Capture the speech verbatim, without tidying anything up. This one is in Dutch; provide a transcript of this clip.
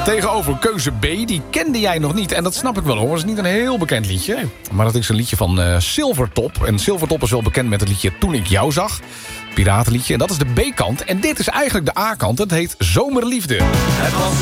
Tegenover keuze B, die kende jij nog niet. En dat snap ik wel hoor, dat is niet een heel bekend liedje. Maar dat is een liedje van uh, Silvertop. En Silvertop is wel bekend met het liedje Toen ik jou zag. Piratenliedje. En dat is de B-kant. En dit is eigenlijk de A-kant. Het heet Zomerliefde. Het was